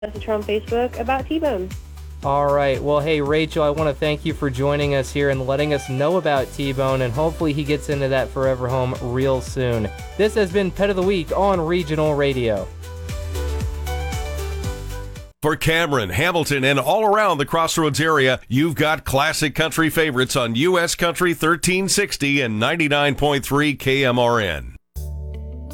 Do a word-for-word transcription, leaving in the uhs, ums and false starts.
message her on Facebook about T-Bone. All right. Well, hey, Rachel, I want to thank you for joining us here and letting us know about T-Bone, and hopefully he gets into that forever home real soon. This has been Pet of the Week on Regional Radio. For Cameron, Hamilton, and all around the Crossroads area, you've got classic country favorites on U S Country thirteen sixty and ninety-nine point three K M R N.